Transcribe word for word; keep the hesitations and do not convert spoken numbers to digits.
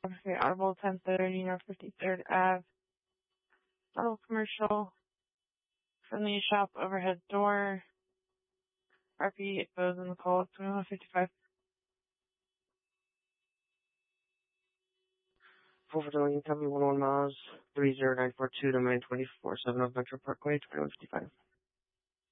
Okay, Audible ten thirty, North fifty-third Avenue. Audible commercial. Friendly shop overhead door. R P exposed in the call twenty-one fifty-five. Full for Delaney, Company one one miles, three zero nine four two, domain twenty-four seven of Metro Parkway, twenty-one fifty-five.